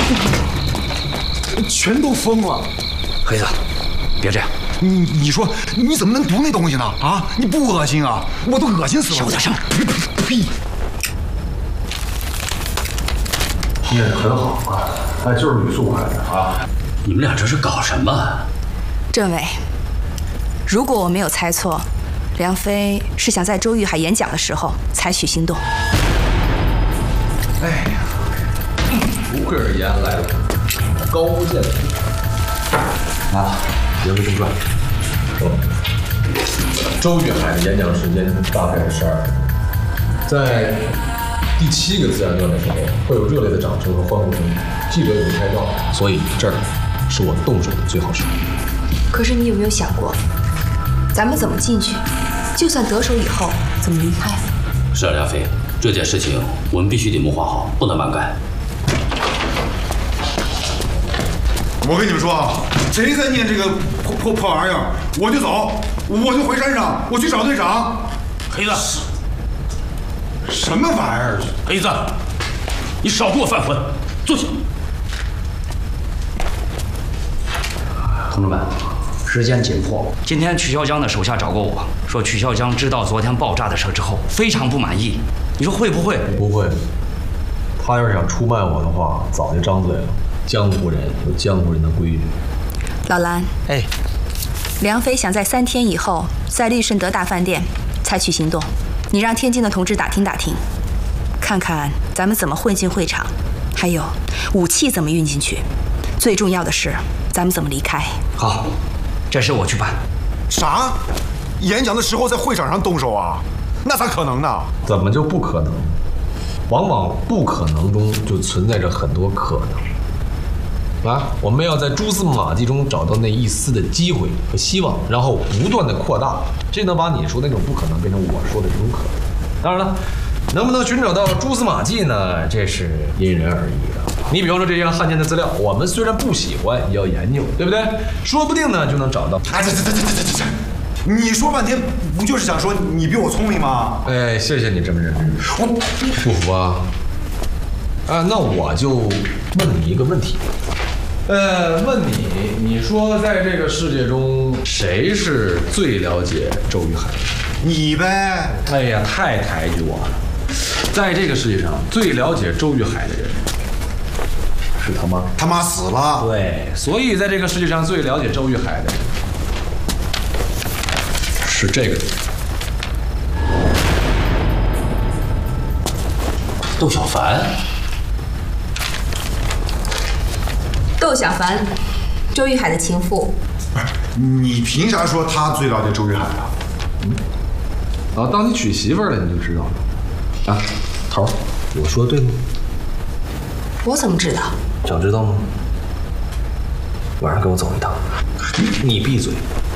全都疯了。 黑子，别这样。 你说你怎么能读那东西呢？啊，你不恶心啊？我都恶心死了。 小点声。 呸！ 念得很好啊，哎，就是吕素来的啊。 你们俩这是搞什么？ 政委，如果我没有猜错，梁飞是想在周玉海演讲的时候采取行动。 哎呀，不愧是延安来的，高屋建瓴。啊，言归正传。周玉海的演讲时间大概是12分钟，在第7个自然段的时候，会有热烈的掌声和欢呼声，记者也会拍照，所以这儿是我动手的最好时候。 可是你有没有想过，咱们怎么进去？就算得手以后，怎么离开？ 是啊，梁飞，这件事情我们必须得谋划好，不能蛮干。 我跟你们说啊，谁再念这个破玩意儿，我就走，我就回山上，我去找队长。 黑子， 什么玩意儿？ 黑子，你少给我犯浑，坐下。 同志们，时间紧迫。今天曲孝江的手下找过我，说曲孝江知道昨天爆炸的事之后，非常不满意。你说会不会？ 不会。他要是想出卖我的话，早就张嘴了。江湖人有江湖人的规矩。 老蓝， 哎， 梁飞想在3天以后在绿顺德大饭店采取行动，你让天津的同志打听打听，看看咱们怎么混进会场，还有武器怎么运进去，最重要的是咱们怎么离开。 好，这事我去办。 啥？演讲的时候在会场上动手啊？那咋可能呢？ 怎么就不可能？往往不可能中就存在着很多可能。啊，我们要在蛛丝马迹中找到那一丝的机会和希望，然后不断的扩大，这能把你说的那种不可能变成我说的这种可能。当然了，能不能寻找到蛛丝马迹呢？这是因人而异的。你比方说这些汉奸的资料，我们虽然不喜欢，也要研究，对不对？说不定呢就能找到。 哎，这，你说半天不就是想说你比我聪明吗？ 哎，谢谢你这么认真。我不服啊！那我就问你一个问题。问你说在这个世界中，谁是最了解周玉海的？ 你呗。 哎呀，太抬举我了。在这个世界上，最了解周玉海的人是他妈。 他妈死了。 对，所以在这个世界上最了解周玉海的人是这个人。 窦小凡。 窦小凡，周玉海的情妇。 你凭啥说他最了解周玉海啊？ 当你娶媳妇儿了，你就知道了。啊，头儿，我说对吗？ 我怎么知道？ 想知道吗？晚上跟我走一趟。你闭嘴。